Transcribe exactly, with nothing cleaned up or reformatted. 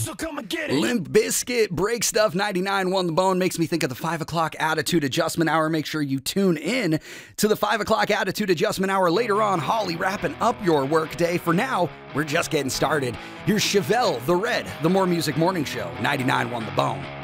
so come and get it. Limp Bizkit, Break Stuff, ninety-nine one The Bone. Makes me think of the five o'clock Attitude Adjustment Hour. Make sure you tune in to the five o'clock Attitude Adjustment Hour later on. Holly wrapping up your workday. For now, we're just getting started. Here's Chevelle, The Red, the More Music Morning Show, ninety-nine one The Bone.